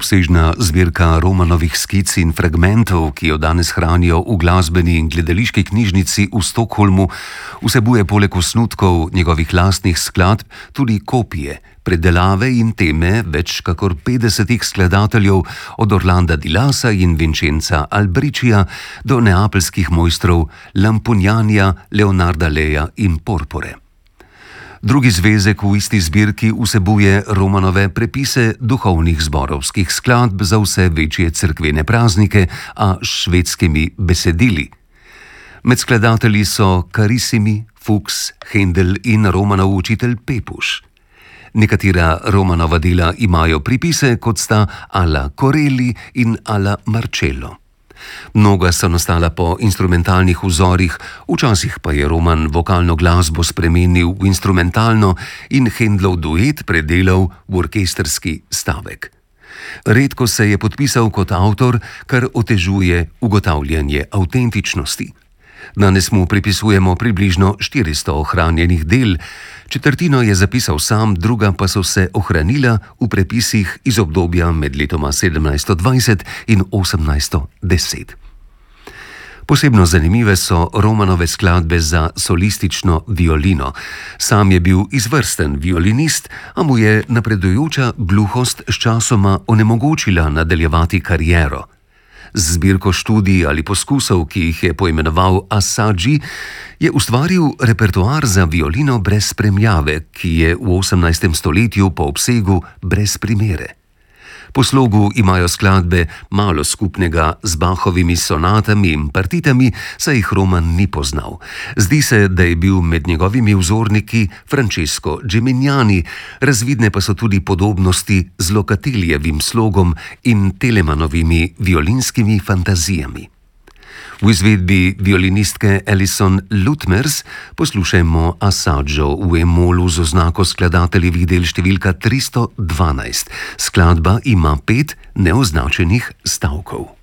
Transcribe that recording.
Obsežna zbirka Romanovih skic in fragmentov, ki jo danes hranijo v glasbeni in gledališki knjižnici v Stockholmu, vsebuje poleg osnutkov njegovih lastnih skladb tudi kopije, predelave in teme več kakor 50 skladateljev, od Orlanda di Lassa in Vincenza Albricija do neapeljskih mojstrov Lampugnania, Leonarda Leja in Porpore. Drugi zvezek v isti zbirki vsebuje Romanove prepise duhovnih zborovskih skladb za vse večje cerkvene praznike, a s švedskimi besedili. Med skladatelji so Carissimi, Fuchs, Händel in Romanov učitelj Pepuš. Nekatera Romanova dela imajo pripise, kot sta alla Corelli in alla Marcello. Mnoga so nastala po instrumentalnih vzorih, včasih pa je Roman vokalno glasbo spremenil v instrumentalno in Händlov duet predelal v orkestrski stavek. Redko se je podpisal kot avtor, kar otežuje ugotavljanje avtentičnosti. Danes mu pripisujemo približno 400 ohranjenih del, četrtino je zapisal sam, druga pa so se ohranila v prepisih iz obdobja med letoma 1720 in 1810. Posebno zanimive so Romanove skladbe za solistično violino. Sam je bil izvrsten violinist, a mu je napredujoča gluhost sčasoma onemogočila nadaljevati kariero. Z zbirko študij ali poskusov, ki jih je poimenoval Assaggi, je ustvaril repertoar za violino brez spremljave, ki je v 18. stoletju po obsegu brez primere. Po slogu imajo skladbe malo skupnega z Bachovimi sonatami in partitami, saj jih Roman ni poznal. Zdi se, da je bil med njegovimi vzorniki Francesco Gimignani, razvidne pa so tudi podobnosti z Locateljevim slogom in Telemanovimi violinskimi fantazijami. V izvedbi violinistke Alison Lutmers poslušajmo Assaggio v E-molu z oznako skladateljevih del številka 312. Skladba ima 5 neoznačenih stavkov.